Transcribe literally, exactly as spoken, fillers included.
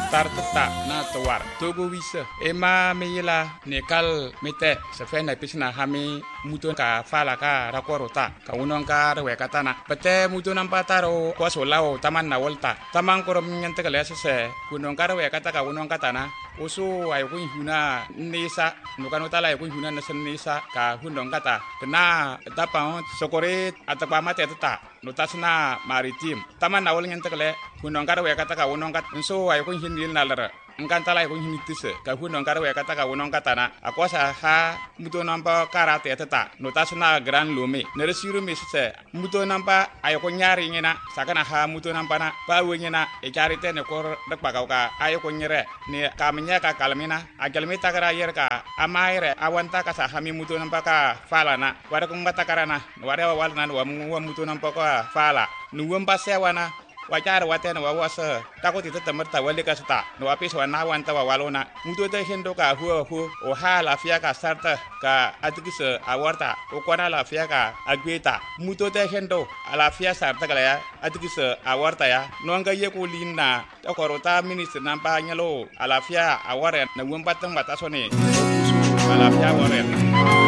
sarta na tawar togo wisa ema meyila nekal mete se fe na pisna hami muto ka fala ka rakorota ka unon ka rewe katana pete muto nampataro ko solao taman na volta taman korom nyante kale se kunon ka rewe kata ka unon katana oso ay kun huna nisa no kanota la kun huna na nisa ka hundon kata na tapan sokore atapa mate tata no tasna maritim taman na wol nyante kale kunon ka rewe kata ka unon kat so ay kun hinil nalara nganta la kun hinitise ka hunon ka rewe kata ka unon katana akosa ha muto nampa karate tata no tasna gran lome ne resiru mi se muto nampa ay ko nyari ngina sakana ha muto nampa na pa wenyina e charite ne kor de pagauka ay ko nyere ne kamnya ka kalmina agalmi takara yer ka amaire awanta ka sa hami muto nampa ka fala na wara ko ngata karana wara wal nan wa muto nampa ka fala nu wamba sewana wajar watena wa wasa tako ti tata marta wale ka sta no apis wa na wanta wa walona muto te hendo ka hu hu o ha la fia ka sarta ka atikisa awarta o kwana la fia ka agweta muto te hendo ala fia sarta ka ya atikisa awarta ya no nga ye ko linna ta korota minister nampa nyalo ala fia aware na wumpa tang batasone ala fia aware